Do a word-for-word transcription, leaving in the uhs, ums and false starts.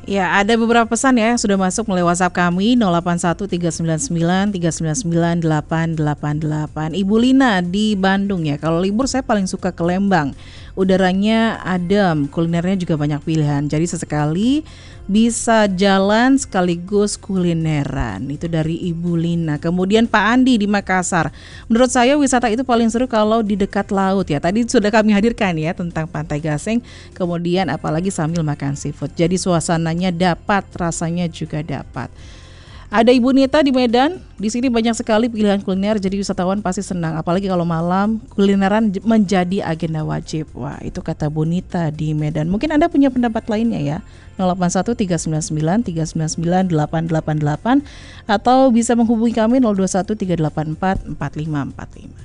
Ya, ada beberapa pesan ya yang sudah masuk melalui WhatsApp kami nol delapan satu tiga sembilan sembilan tiga sembilan sembilan delapan delapan delapan. Ibu Lina di Bandung ya. Kalau libur saya paling suka ke Lembang. Udaranya adem, kulinernya juga banyak pilihan. Jadi sesekali bisa jalan sekaligus kulineran. Itu dari Ibu Lina. Kemudian Pak Andi di Makassar. Menurut saya wisata itu paling seru kalau di dekat laut ya. Tadi sudah kami hadirkan ya tentang Pantai Gasing. Kemudian apalagi sambil makan seafood. Jadi suasananya dapat, rasanya juga dapat. Ada Ibu Nita di Medan. Di sini banyak sekali pilihan kuliner, jadi wisatawan pasti senang. Apalagi kalau malam kulineran menjadi agenda wajib. Wah, itu kata Bu Nita di Medan. Mungkin Anda punya pendapat lainnya ya. nol delapan satu tiga sembilan sembilan tiga sembilan sembilan delapan delapan delapan atau bisa menghubungi kami nol dua satu tiga delapan empat empat lima empat lima.